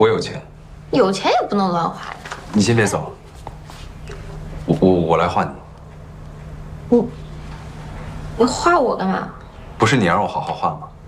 我有钱， 有钱也不能乱花呀。 你先别走，我来换你。 你画我干嘛？ 不是你让我好好画吗？